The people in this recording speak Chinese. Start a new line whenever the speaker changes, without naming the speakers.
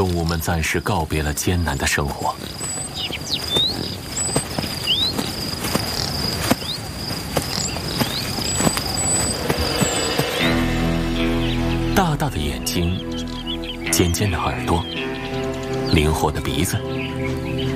动物们暂时告别了艰难的生活。大大的眼睛，尖尖的耳朵，灵活的鼻子，